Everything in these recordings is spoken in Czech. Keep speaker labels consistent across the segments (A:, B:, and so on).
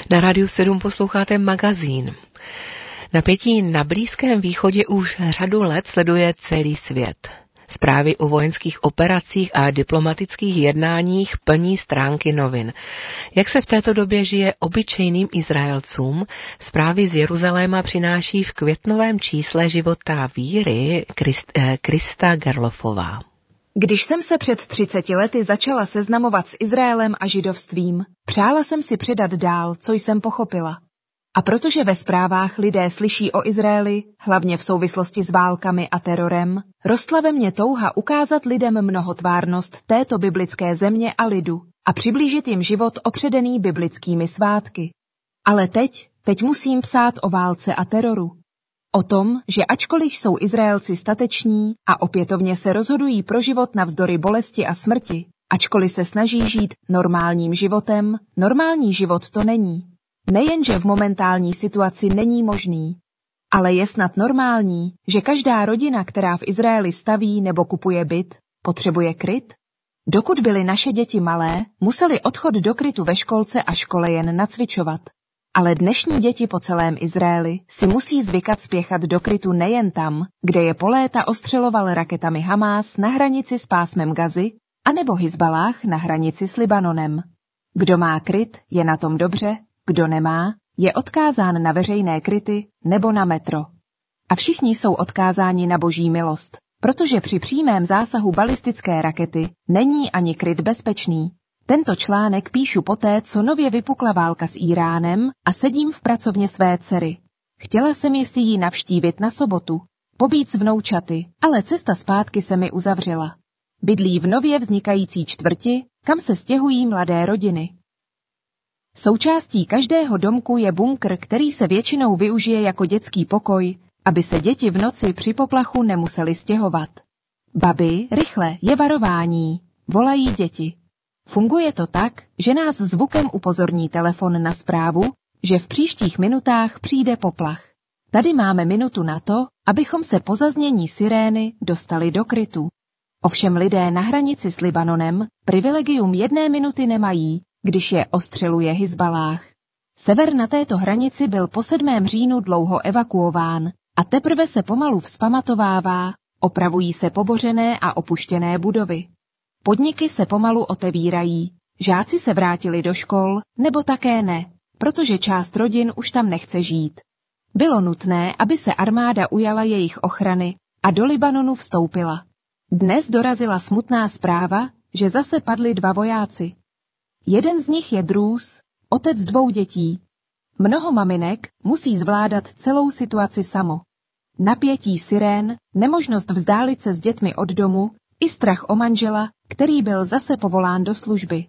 A: Na Rádiu 7 posloucháte magazín. Napětí na Blízkém východě už řadu let sleduje celý svět. Zprávy o vojenských operacích a diplomatických jednáních plní stránky novin. Jak se v této době žije obyčejným Izraelcům, zprávy z Jeruzaléma přináší v květnovém čísle Života víry Krista Gerlofová.
B: Když jsem se před 30 lety začala seznamovat s Izraelem a židovstvím, přála jsem si předat dál, co jsem pochopila. A protože ve zprávách lidé slyší o Izraeli, hlavně v souvislosti s válkami a terorem, rostla ve mně touha ukázat lidem mnohotvárnost této biblické země a lidu a přiblížit jim život opředený biblickými svátky. Ale teď musím psát o válce a teroru. O tom, že ačkoliv jsou Izraelci stateční a opětovně se rozhodují pro život navzdory bolesti a smrti, ačkoliv se snaží žít normálním životem, normální život to není. Nejenže v momentální situaci není možný, ale je snad normální, že každá rodina, která v Izraeli staví nebo kupuje byt, potřebuje kryt? Dokud byly naše děti malé, museli odchod do krytu ve školce a škole jen nacvičovat. Ale dnešní děti po celém Izraeli si musí zvykat spěchat do krytu nejen tam, kde je po léta ostřeloval raketami Hamás na hranici s pásmem Gazy, anebo Hizbalách na hranici s Libanonem. Kdo má kryt, je na tom dobře, kdo nemá, je odkázán na veřejné kryty nebo na metro. A všichni jsou odkázáni na boží milost, protože při přímém zásahu balistické rakety není ani kryt bezpečný. Tento článek píšu poté, co nově vypukla válka s Íránem a sedím v pracovně své dcery. Chtěla jsem si ji navštívit na sobotu, pobít s vnoučaty, ale cesta zpátky se mi uzavřela. Bydlí v nově vznikající čtvrti, kam se stěhují mladé rodiny. Součástí každého domku je bunkr, který se většinou využije jako dětský pokoj, aby se děti v noci při poplachu nemuseli stěhovat. Babi, rychle, je varování, volají děti. Funguje to tak, že nás zvukem upozorní telefon na zprávu, že v příštích minutách přijde poplach. Tady máme minutu na to, abychom se po zaznění sirény dostali do krytu. Ovšem lidé na hranici s Libanonem privilegium 1 minuty nemají, když je ostřeluje Hizbalách. Sever na této hranici byl po 7. říjnu dlouho evakuován a teprve se pomalu vzpamatovává, opravují se pobořené a opuštěné budovy. Podniky se pomalu otevírají, žáci se vrátili do škol, nebo také ne, protože část rodin už tam nechce žít. Bylo nutné, aby se armáda ujala jejich ochrany a do Libanonu vstoupila. Dnes dorazila smutná zpráva, že zase padli 2 vojáci. Jeden z nich je Drus, otec 2 dětí. Mnoho maminek musí zvládat celou situaci samo. Napětí sirén, nemožnost vzdálit se s dětmi od domu i strach o manžela, který byl zase povolán do služby.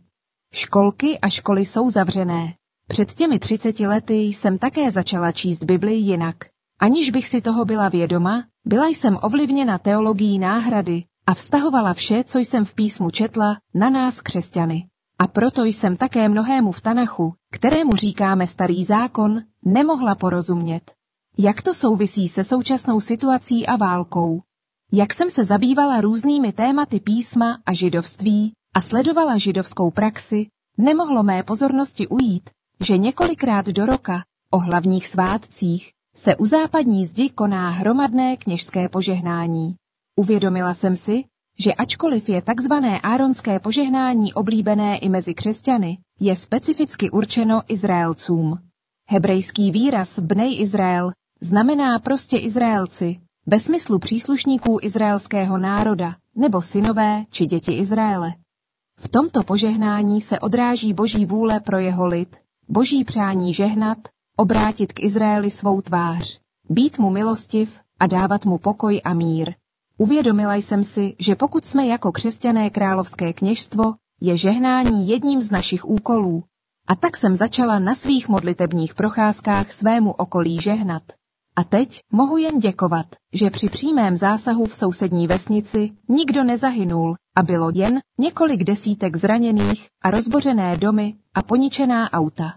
B: Školky a školy jsou zavřené. Před těmi 30 lety jsem také začala číst Bibli jinak. Aniž bych si toho byla vědoma, byla jsem ovlivněna teologií náhrady a vztahovala vše, co jsem v písmu četla, na nás křesťany. A proto jsem také mnohému v Tanachu, kterému říkáme Starý zákon, nemohla porozumět. Jak to souvisí se současnou situací a válkou? Jak jsem se zabývala různými tématy písma a židovství a sledovala židovskou praxi, nemohlo mé pozornosti ujít, že několikrát do roka, o hlavních svátcích, se u západní zdi koná hromadné kněžské požehnání. Uvědomila jsem si, že ačkoliv je takzvané áronské požehnání oblíbené i mezi křesťany, je specificky určeno Izraelcům. Hebrejský výraz Bnej Izrael znamená prostě Izraelci, ve smyslu příslušníků izraelského národa, nebo synové či děti Izraele. V tomto požehnání se odráží boží vůle pro jeho lid, boží přání žehnat, obrátit k Izraeli svou tvář, být mu milostiv a dávat mu pokoj a mír. Uvědomila jsem si, že pokud jsme jako křesťané královské kněžstvo, je žehnání jedním z našich úkolů. A tak jsem začala na svých modlitebních procházkách svému okolí žehnat. A teď mohu jen děkovat, že při přímém zásahu v sousední vesnici nikdo nezahynul a bylo jen několik desítek zraněných a rozbořené domy a poničená auta.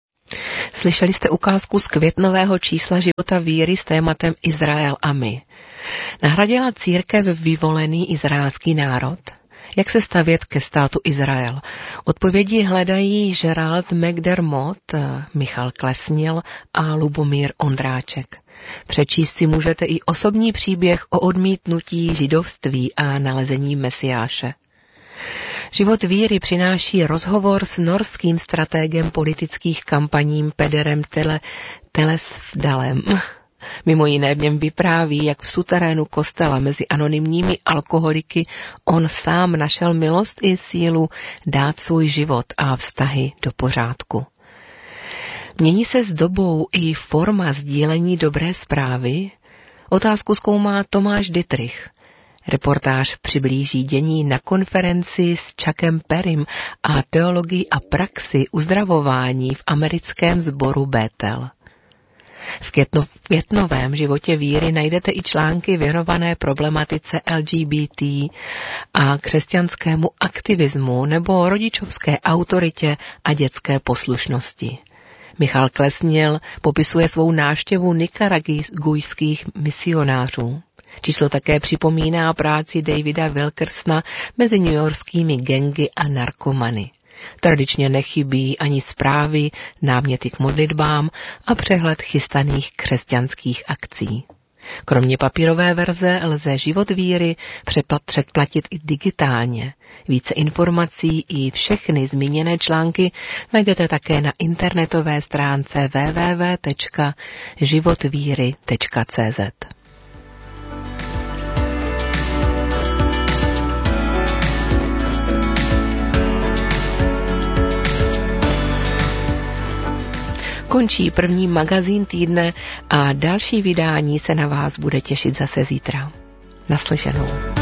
A: Slyšeli jste ukázku z květnového čísla Života víry s tématem Izrael a my. Nahradila církev vyvolený izraelský národ? Jak se stavět ke státu Izrael? Odpovědi hledají Gerald McDermott, Michal Klesnil a Lubomír Ondráček. Přečíst si můžete i osobní příběh o odmítnutí židovství a nalezení Mesiáše. Život víry přináší rozhovor s norským stratégem politických kampaní Pederem Telesvdalem. Mimo jiné v něm vypráví, jak v suterénu kostela mezi anonymními alkoholiky on sám našel milost i sílu dát svůj život a vztahy do pořádku. Mění se s dobou i forma sdílení dobré zprávy? Otázku zkoumá Tomáš Dittrich. Reportáž přiblíží dění na konferenci s Chuckem Perrym a teologii a praxi uzdravování v americkém sboru Bethel. V květnovém životě víry najdete i články věnované problematice LGBT a křesťanskému aktivismu nebo rodičovské autoritě a dětské poslušnosti. Michal Klesnil popisuje svou návštěvu nikaragujských misionářů. Číslo také připomíná práci Davida Wilkersona mezi newyorskými gangy a narkomany. Tradičně nechybí ani zprávy, náměty k modlitbám a přehled chystaných křesťanských akcí. Kromě papírové verze lze život víry předplatit i digitálně. Více informací i všechny zmíněné články najdete také na internetové stránce www.životvíry.cz. Končí první magazín týdne a další vydání se na vás bude těšit zase zítra. Naslyšenou.